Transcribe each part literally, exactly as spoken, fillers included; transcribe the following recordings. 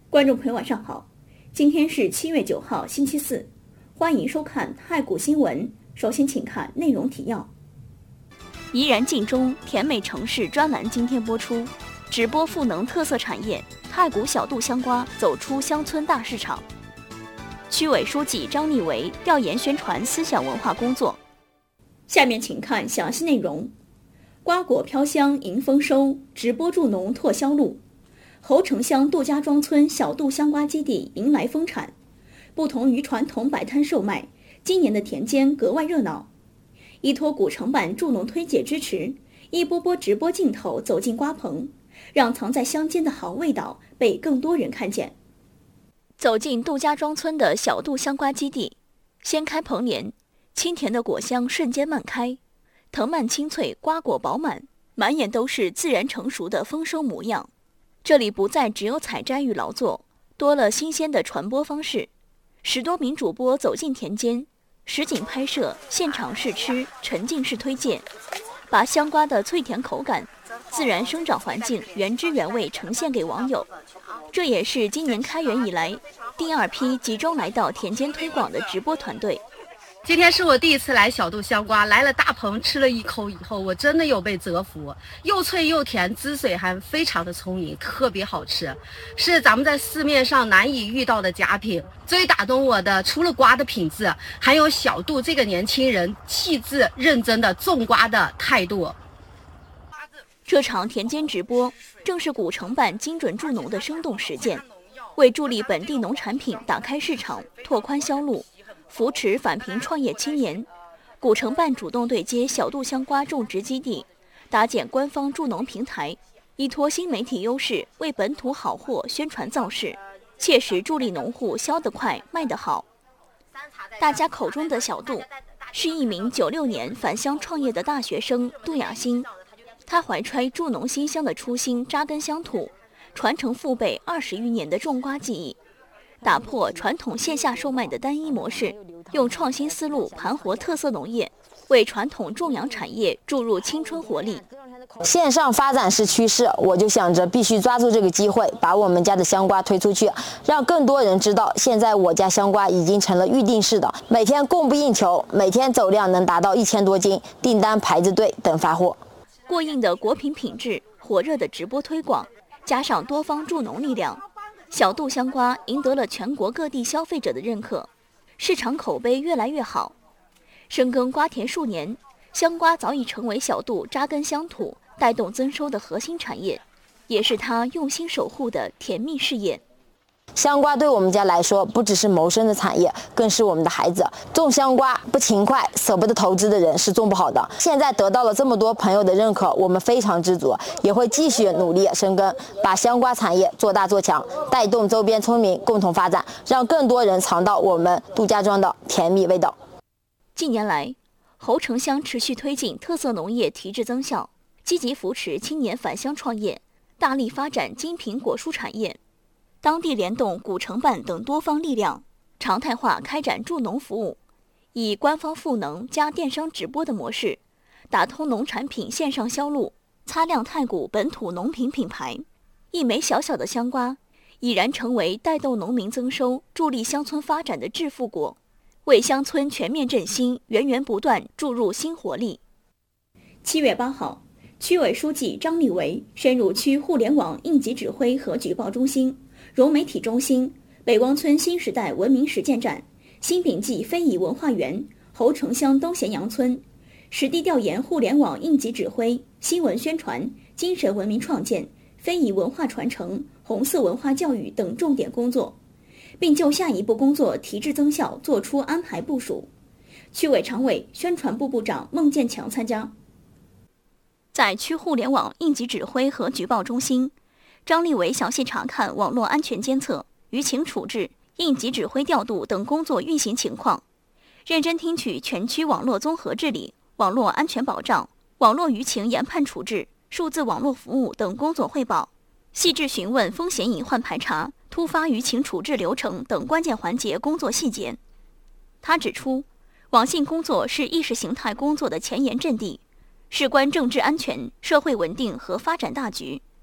观众朋友晚上好，今天是七月九号星期四，欢迎收看太谷新闻。首先请看内容提要。怡然镜中甜美城市专栏今天播出，直播赋能特色产业，太谷小杜香瓜走出乡村大市场。区委书记张立维调研宣传思想文化工作。下面请看详细内容。瓜果飘香迎丰收，直播助农拓销路。侯城乡杜家庄村小杜香瓜基地迎来丰产，不同于传统摆摊售卖，今年的田间格外热闹。依托古城办助农推介支持，一波波直播镜头走进瓜棚，让藏在乡间的好味道被更多人看见。走进杜家庄村的小杜香瓜基地，掀开棚帘，清甜的果香瞬间漫开，藤蔓清脆，瓜果饱满，满眼都是自然成熟的丰收模样。这里不再只有采摘与劳作，多了新鲜的传播方式。十多名主播走进田间，实景拍摄、现场试吃、沉浸式推荐，把香瓜的脆甜口感、自然生长环境原汁原味呈现给网友。这也是今年开园以来第二批集中来到田间推广的直播团队。 今天是我第一次来小杜香瓜，来了大棚吃了一口以后，我真的有被折服，又脆又甜，汁水还非常的充盈，特别好吃，是咱们在市面上难以遇到的佳品。最打动我的除了瓜的品质，还有小杜这个年轻人气质认真的种瓜的态度。 这场田间直播正是古城办精准助农的生动实践，为助力本地农产品打开市场、拓宽销路，扶持返贫创业青年，古城办主动对接小杜香瓜种植基地，搭建官方助农平台，依托新媒体优势为本土好货宣传造势，切实助力农户销得快、卖得好。大家口中的小杜，是一名九六年返乡创业的大学生杜雅欣，他怀揣助农新乡的初心，扎根乡土，传承父辈二十余年的种瓜技艺。打破传统线下售卖的单一模式，用创新思路盘活特色农业，为传统种养产业注入青春活力。 线上发展是趋势，我就想着必须抓住这个机会，把我们家的香瓜推出去，让更多人知道，现在我家香瓜已经成了预定式的，每天供不应求，每天走量能达到一千多斤，订单排着队等发货。 过硬的果品品质，火热的直播推广，加上多方助农力量，小杜香瓜赢得了全国各地消费者的认可，市场口碑越来越好。深耕瓜田数年，香瓜早已成为小杜扎根乡土、带动增收的核心产业，也是他用心守护的甜蜜事业。 香瓜对我们家来说不只是谋生的产业，更是我们的孩子。种香瓜不勤快、舍不得投资的人是种不好的。现在得到了这么多朋友的认可，我们非常知足，也会继续努力深耕，把香瓜产业做大做强，带动周边村民共同发展，让更多人尝到我们杜家庄的甜蜜味道。 近年来，侯城乡持续推进特色农业提质增效，积极扶持青年返乡创业，大力发展精品果蔬产业。当地联动古城办等多方力量，常态化开展助农服务，以官方赋能加电商直播的模式，打通农产品线上销路，擦亮太谷本土农品品牌。一枚小小的香瓜，已然成为带动农民增收、助力乡村发展的致富果，为乡村全面振兴源源不断注入新活力。七月八号，区委书记张立维深入区互联网应急指挥和举报中心、融媒体中心、北汪村新时代文明实践站、新炳记非遗文化园、侯城乡东咸阳村，实地调研互联网应急指挥、新闻宣传、精神文明创建、非遗文化传承、红色文化教育等重点工作，并就下一步工作提质增效作出安排部署。区委常委、宣传部部长孟建强参加。在区互联网应急指挥和举报中心，张立维详细查看网络安全监测、舆情处置、应急指挥调度等工作运行情况，认真听取全区网络综合治理、网络安全保障、网络舆情研判处置、数字网络服务等工作汇报，细致询问风险隐患排查、突发舆情处置流程等关键环节工作细节。他指出，网信工作是意识形态工作的前沿阵地，事关政治安全、社会稳定和发展大局，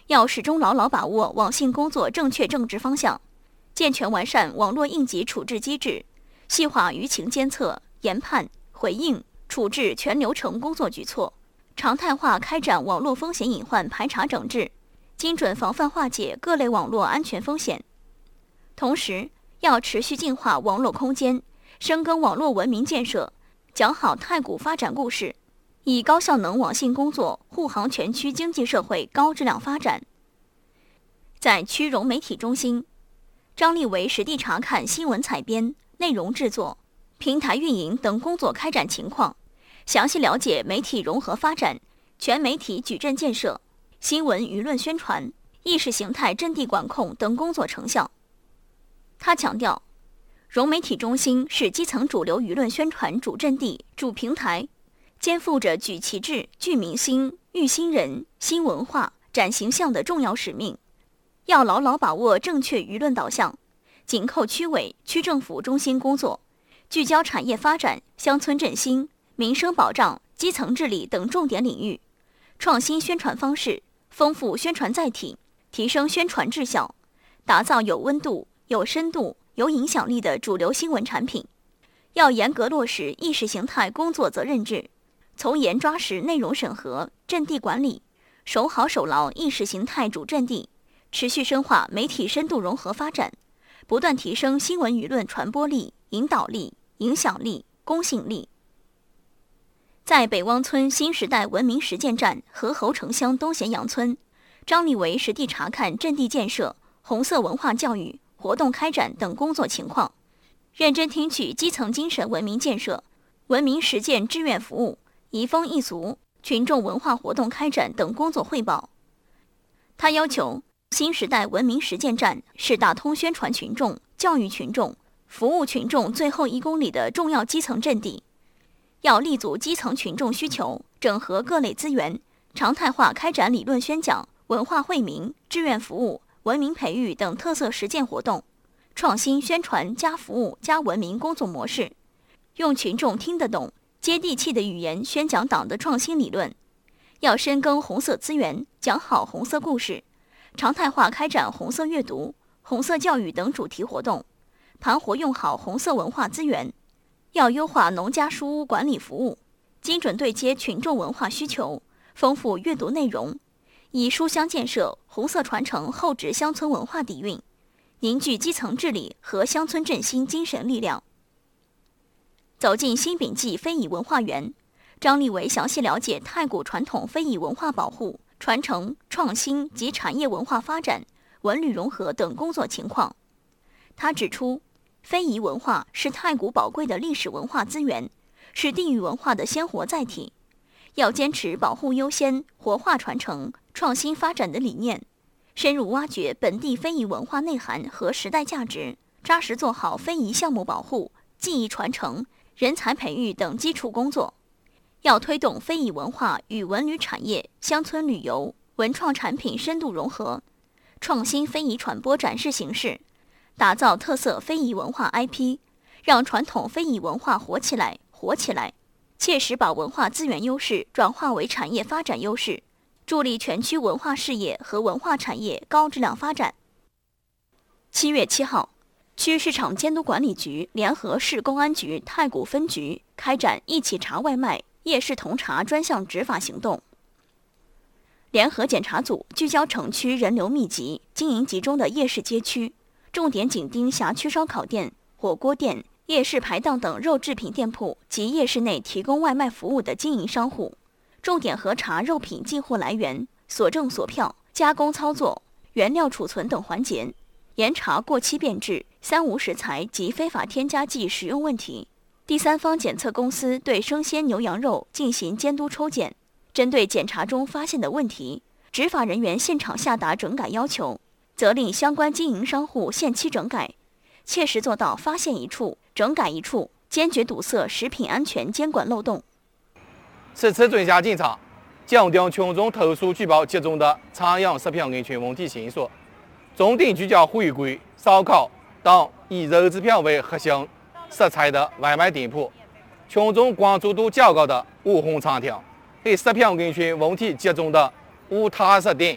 要始终牢牢把握网信工作正确正直方向，健全完善网络应急处置机制，细化舆情监测、研判、回应、处置全流程工作举措，常态化开展网络风险隐患排查整治，精准防范化解各类网络安全风险。同时，要持续净化网络空间，深耕网络文明建设，讲好太谷发展故事，以高效能网信工作护航全区经济社会高质量发展。在区融媒体中心，张立为实地查看新闻采编、内容制作、平台运营等工作开展情况，详细了解媒体融合发展、全媒体矩阵建设、新闻舆论宣传、意识形态阵地管控等工作成效。他强调，融媒体中心是基层主流舆论宣传主阵地、主平台，肩负着举旗帜、聚民心、育新人、新文化、展形象的重要使命，要牢牢把握正确舆论导向，紧扣区委、区政府中心工作，聚焦产业发展、乡村振兴、民生保障、基层治理等重点领域，创新宣传方式，丰富宣传载体，提升宣传质效，打造有温度、有深度、有影响力的主流新闻产品。要严格落实意识形态工作责任制，从严抓实内容审核、阵地管理，守好守牢意识形态主阵地，持续深化媒体深度融合发展，不断提升新闻舆论传播力、引导力、影响力、公信力。在北汪村新时代文明实践站和侯城乡东咸阳村，张立为实地查看阵地建设、红色文化教育、活动开展等工作情况，认真听取基层精神文明建设、文明实践志愿服务、移风易俗、群众文化活动开展等工作汇报。他要求新时代文明实践站是打通宣传群众、教育群众、服务群众最后一公里的重要基层阵地，要立足基层群众需求，整合各类资源，常态化开展理论宣讲、文化惠民、志愿服务、文明培育等特色实践活动，创新宣传加服务加文明工作模式，用群众听得懂、接地气的语言宣讲党的创新理论。要深耕红色资源，讲好红色故事，常态化开展红色阅读、红色教育等主题活动，盘活用好红色文化资源。要优化农家书屋管理服务，精准对接群众文化需求，丰富阅读内容，以书香建设、红色传承厚植乡村文化底蕴，凝聚基层治理和乡村振兴精神力量。走进新炳记非遗文化园，张立为详细了解太谷传统非遗文化保护、传承、创新及产业文化发展、文旅融合等工作情况。他指出，非遗文化是太谷宝贵的历史文化资源，是地域文化的鲜活载体，要坚持保护优先、活化传承、创新发展的理念，深入挖掘本地非遗文化内涵和时代价值，扎实做好非遗项目保护、技艺传承、人才培育等基础工作。要推动非遗文化与文旅产业、乡村旅游、文创产品深度融合，创新非遗传播展示形式，打造特色非遗文化 I P， 让传统非遗文化活起来、活起来，切实把文化资源优势转化为产业发展优势，助力全区文化事业和文化产业高质量发展。七月七号，区市场监督管理局联合市公安局太谷分局开展一起查外卖、夜市统查专项执法行动。联合检查组聚焦城区人流密集、经营集中的夜市街区，重点紧盯辖区烧烤店、火锅店、夜市排档等肉制品店铺及夜市内提供外卖服务的经营商户，重点核查肉品进货来源、所证所票、加工操作、原料储存等环节，严查过期变质、三无食材及非法添加剂使用问题。第三方检测公司对生鲜牛羊肉进行监督抽检，针对检查中发现的问题，执法人员现场下达整改要求，责令相关经营商户限期整改，切实做到发现一处整改一处，坚决堵塞食品安全监管漏洞。 此次专项检查强调群众投诉举报集中的餐饮食品安全问题线索，重点聚焦回归、烧烤等以肉制品为核心食材的外卖店铺，群众关注度较高的网红餐厅和食品安全问题集中的无塔食店，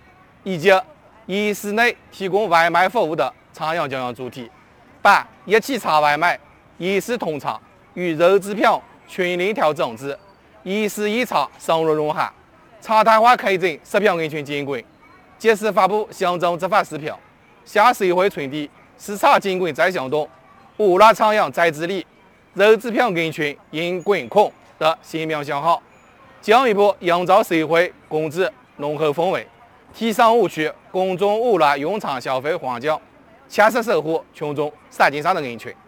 以及以市内提供外卖服务的仓养教养主体，把一起查外卖、一视同查与肉制品全链条整治、一视一查深入融合，常态化开展食品安全监管，及时发布行政执法视频，向社会传递市场监管在行动、无辣仓养在治理、肉制品安全应管控的鲜明信号，进一步营造社会公治浓厚氛围，提升误区公众无辣用餐消费环境，切实守护群众餐巾上的安全。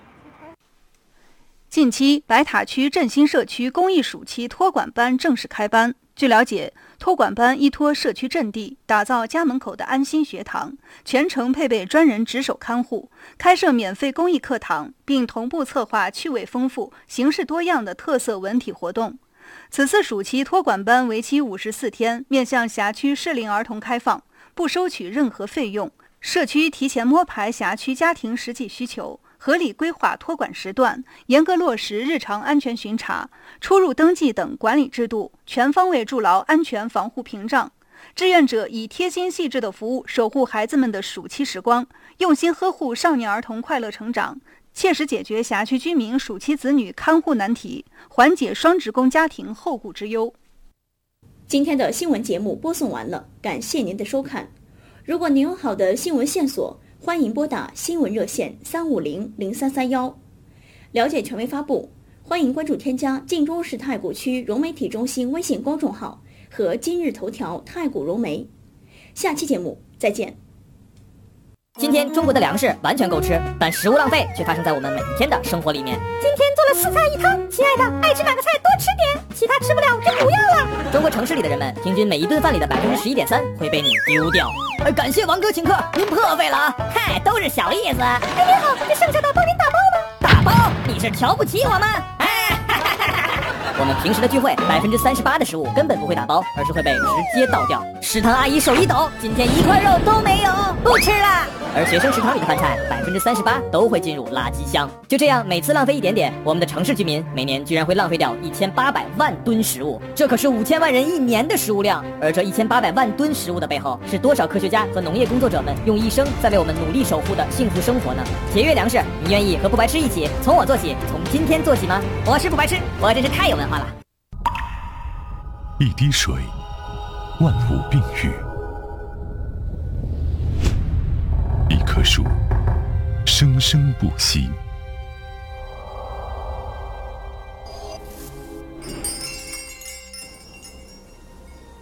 近期，白塔区振兴社区公益暑期托管班正式开班。据了解，托管班依托社区阵地，打造家门口的安心学堂，全程配备专人值守看护，开设免费公益课堂，并同步策划趣味丰富、形式多样的特色文体活动。此次暑期托管班为期五十四天，面向辖区适龄儿童开放，不收取任何费用。社区提前摸排辖区家庭实际需求，合理规划托管时段，严格落实日常安全巡查、出入登记等管理制度，全方位筑牢安全防护屏障。志愿者以贴心细致的服务守护孩子们的暑期时光，用心呵护少年儿童快乐成长，切实解决辖区居民暑期子女看护难题，缓解双职工家庭后顾之忧。 今天的新闻节目播送完了，感谢您的收看。如果您有好的新闻线索，欢迎拨打新闻热线三五零零三三幺。了解权威发布，欢迎关注添加晋中市太谷区融媒体中心微信公众号和今日头条太谷融媒。下期节目再见。 今天中国的粮食完全够吃，但食物浪费却发生在我们每一天的生活里面。 今天做了四菜一汤，亲爱的，爱吃哪个菜多吃点，其他吃不了就不要了。 中国城市里的人们，平均每一顿饭里的百分之十一点三会被你丢掉。呃，感谢王哥请客，您破费了啊！嗨，都是小意思。 哎，您好，这剩下的帮您打包吗？ 打包？你是瞧不起我们？哎，我们平时的聚会，百分之三十八的食物根本不会打包，而是会被直接倒掉。食堂阿姨手一抖，今天一块肉都没有，不吃了。而学生食堂里的饭菜，百分之三十八都会进入垃圾箱。就这样，每次浪费一点点，我们的城市居民每年居然会浪费掉一千八百万吨食物，这可是五千万人一年的食物量。而这一千八百万吨食物的背后，是多少科学家和农业工作者们用一生在为我们努力守护的幸福生活呢？节约粮食，你愿意和不白痴一起从我做起，从今天做起吗？我是不白痴，我真是太有文化了。 一滴水，万物并育；一棵树，生生不息。